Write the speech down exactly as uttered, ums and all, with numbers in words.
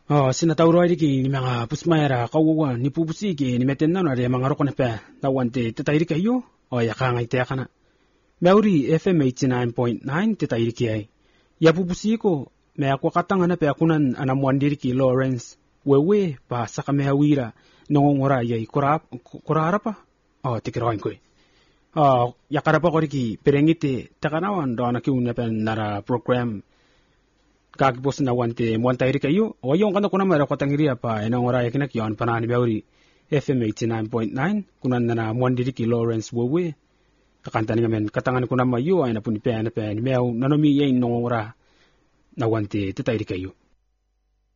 Oh, sinatauro ay ki ni mga pusmayara kawawa ni pupusiki ni metenna na re mga rokon pa tawante tetairi kayo o ya kanga ite kana. Mauri F M eighty-nine point nine tetairi ki ay. Ya pupusiko me ako katanga na pe akunan anamwandiri ki Lawrence wewe pa saka mehawira nongongora yai kurap kurara pa. Oh, tikiroin ko. Oh, ya karapa ko ki perengite takanawan do na kiun na pen nara program kakipos na wante mwantayri kayo o yung kano kuna mara katangiri pa enang oraya kinakyon panani bauri F M eighty-nine point nine kunan na mwandiri ki Lawrence wewe kakanta ni ngamen katangan kuna mayo ay napunipe na pe ni mew nanomi yen nongora na wante tetayri kayo.